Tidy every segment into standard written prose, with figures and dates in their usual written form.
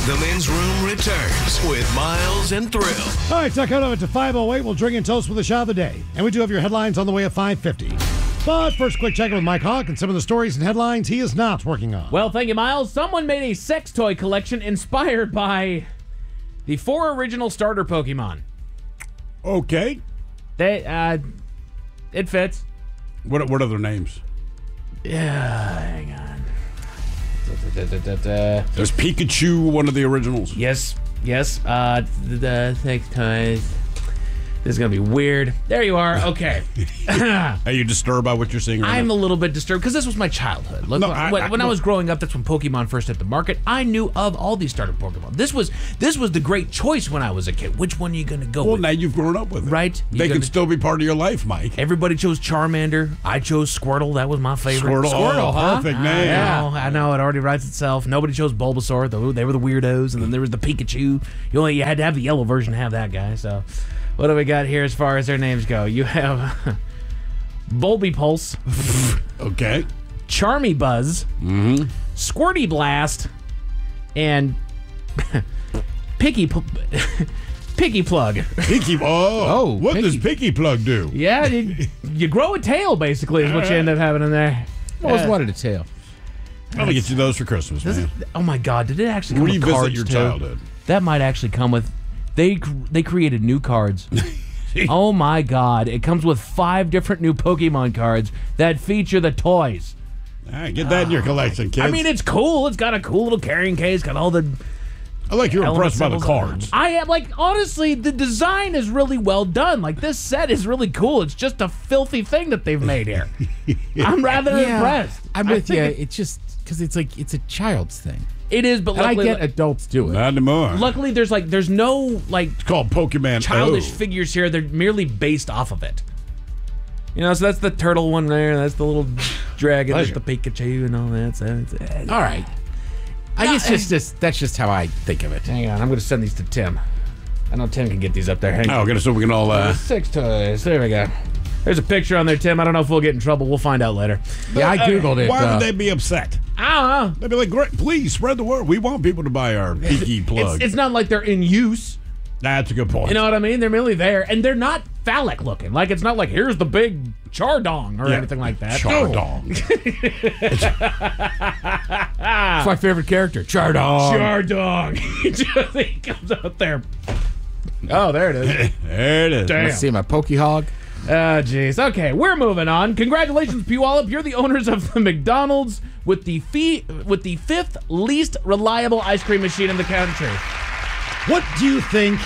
The Men's Room returns with Miles and Thrill. All right, tuck out of it to 5:08. We'll drink and toast with the shot of the day. And we do have your headlines on the way at 5:50. But first, quick check in with Mike Hawk and some of the stories and headlines he is not working on. Well, thank you, Miles. Someone made a sex toy collection inspired by the 4 original starter Pokemon. Okay. It fits. What are their names? Yeah, hang on. There's Pikachu, one of the originals. Yes. The sex toys. This is going to be weird. There you are. Okay. Are you disturbed by what you're seeing right I'm now? a little bit disturbed because this was my childhood. Look, No, when I was growing up, that's when Pokemon first hit the market. I knew of all these starter Pokemon. This was the great choice when I was a kid. Which one are you going to go Well, with? now you've grown up with it. Right? They can still be part of your life, Mike. Everybody chose Charmander. I chose Squirtle. That was my favorite. Squirtle, huh? perfect name. I know. It already writes itself. Nobody chose Bulbasaur. Though they were the weirdos. And then there was the Pikachu. You had to have the yellow version to have that guy. So, what do we got here as far as their names go? You have Bulbipulse. Okay. Charmy Buzz. Mm-hmm. Squirty Blast. And Picky Plug. Picky. What does Picky Plug do? Yeah, you grow a tail, basically, is what you end up having in there. Always wanted a tail. I'm going to get you those for Christmas, man. Oh, my God. Did it actually come with Revisit cards, your too? childhood. That might actually come with... They created new cards. Oh, my God. It comes with 5 different new Pokemon cards that feature the toys. All right, get that in your collection, kids. I mean, it's cool. It's got a cool little carrying case. Got all the... I like you're impressed by the symbols. cards. I am, honestly, the design is really well done. This set is really cool. It's just a filthy thing that they've made here. I'm rather impressed. I'm with you. It's just because it's a child's thing. It is, but And I luckily, get adults do it. Not anymore. luckily there's no It's called Pokemon childish O. figures here. They're merely based off of it. So that's the turtle one there. That's the little dragon. That's the Pikachu and all that. So All right. I guess that's just how I think of it. hang on, I'm going to send these to Tim. I know Tim can get these up there. Hang on. Okay, so we can all... 6 toys. There we go. There's a picture on there, Tim. I don't know if we'll get in trouble. We'll find out later. Yeah, I Googled it. Why would they be upset? I don't know. They'd be like, great, please spread the word. We want people to buy our Picky Plug. It's not like they're in use. That's a good point. You know what I mean? They're merely there, and they're not phallic looking. It's not like here's the big Chardong or anything like that. Chardong. It's my favorite character, Chardong. Chardong. He comes out there. Oh, there it is. There it is. Damn. Let's see my Pokehog. Oh, jeez. Okay, we're moving on. Congratulations, Puyallup. You're the owners of the McDonald's with the 5th least reliable ice cream machine in the country. What do you think?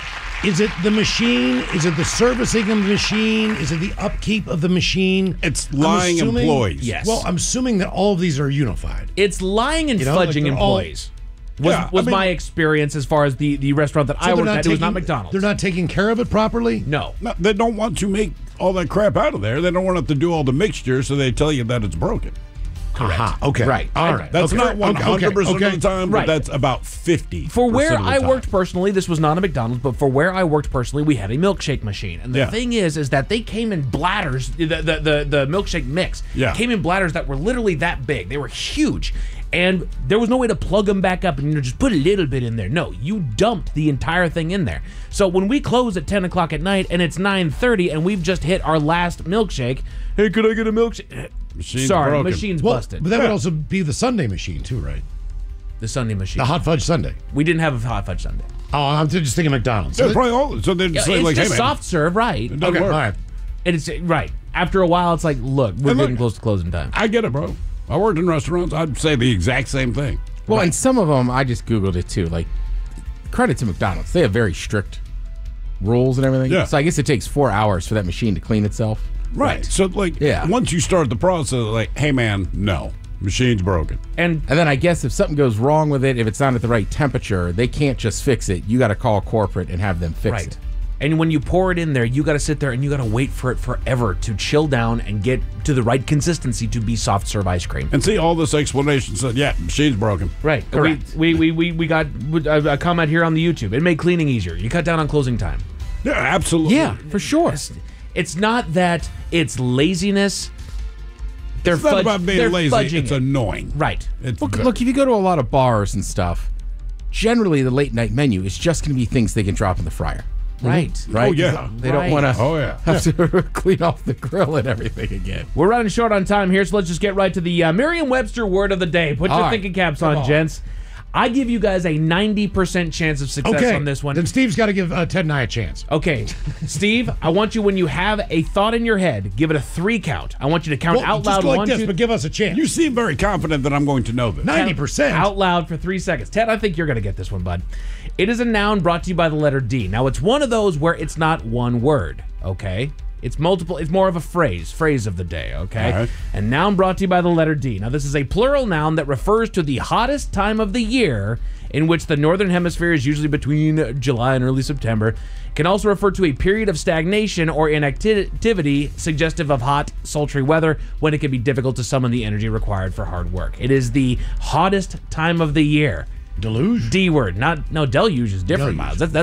Is it the machine? Is it the servicing of the machine? Is it the upkeep of the machine? It's lying employees. Yes. Well, I'm assuming that all of these are unified. It's lying and like fudging they're all- employees. Was my experience as far as the restaurant that I they're worked not at. It was taking- not McDonald's. They're not taking care of it properly? No. No, they don't want to make all that crap out of there. They don't want to have to do all the mixture, so they tell you that it's broken. Correct. Aha, okay. Right. All right. That's okay. not 100% okay. of the time, Right. but that's about 50%. For where of the I time. worked personally, this was not a McDonald's, but for where I worked personally, we had a milkshake machine. And the Yeah. thing is that they came in bladders, the milkshake mix came in bladders that were literally that big. They were huge. And there was no way to plug them back up and just put a little bit in there. No, you dumped the entire thing in there. So when we close at 10 o'clock at night and it's 9:30 and we've just hit our last milkshake, hey, could I get a milkshake? Machine's Sorry, broken. machine's Well, busted. but that would also be the Sunday machine, too, right? The Sunday machine. The hot fudge Sunday. We didn't have a hot fudge Sunday. Oh, I'm just thinking McDonald's. Yeah, probably all. So they Yeah, say, it's like, hey, just man, soft serve, right? it doesn't Okay, all work. right. And it's right. After a while, it's like, look, we're And look- getting close to closing time. I get it, bro. I worked in restaurants. I'd say the exact same thing. Well, and some of them, I just Googled it too. Credit to McDonald's. They have very strict rules and everything. Yeah. So I guess it takes 4 hours for that machine to clean itself. Right. So, Yeah. once you start the process, hey, man, no. Machine's broken. And And then I guess if something goes wrong with it, if it's not at the right temperature, they can't just fix it. You got to call corporate and have them fix it. And when you pour it in there, you got to sit there and you got to wait for it forever to chill down and get to the right consistency to be soft serve ice cream. And see, all this explanation said, yeah, machine's broken. Right. Correct. We got a comment here on the YouTube. It made cleaning easier. You cut down on closing time. Yeah, absolutely. Yeah, for sure. It's not that it's laziness. They're It's not about being they're lazy. fudging It's it. annoying. Right. It's Look, if you go to a lot of bars and stuff, generally the late night menu is just going to be things they can drop in the fryer. Right. Right? Oh, yeah. They don't want to Oh, yeah. have to clean off the grill and everything again. We're running short on time here, so let's just get right to the Merriam-Webster word of the day. Put your All right. thinking caps on, gents. I give you guys a 90% chance of success Okay. on this one. Then Steve's got to give Ted and I a chance. Okay, Steve, I want you, when you have a thought in your head, give it a 3 count. I want you to count Well, out just loud go like 1, this, 2, but give us a chance. You seem very confident that I'm going to know this. 90%. out loud for 3 seconds. Ted, I think you're going to get this one, bud. It is a noun brought to you by the letter D. Now, it's one of those where it's not one word, okay? It's multiple. It's more of a phrase of the day, okay? All right. And noun brought to you by the letter D. Now, this is a plural noun that refers to the hottest time of the year, in which the northern hemisphere is usually between July and early September. Can also refer to a period of stagnation or inactivity suggestive of hot, sultry weather, when it can be difficult to summon the energy required for hard work. It is the hottest time of the year. Deluge? D word. No, deluge is different, Deluge. Miles. That's